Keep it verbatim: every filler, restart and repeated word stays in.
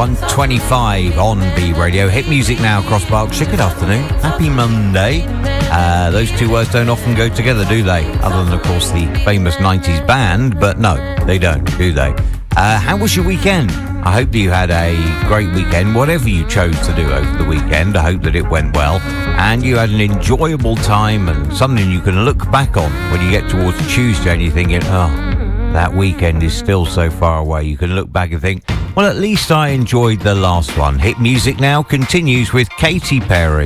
one twenty-five on B Radio. Hit music now across Berkshire. Good afternoon. Happy Monday. Uh, those two words don't often go together, do they? Other than, of course, the famous nineties band. But no, they don't, do they? Uh, how was your weekend? I hope that you had a great weekend. Whatever you chose to do over the weekend, I hope that it went well. And you had an enjoyable time and something you can look back on when you get towards Tuesday and you're thinking, oh, that weekend is still so far away. You can look back and think, well, at least I enjoyed the last one. Hit music now continues with Katy Perry.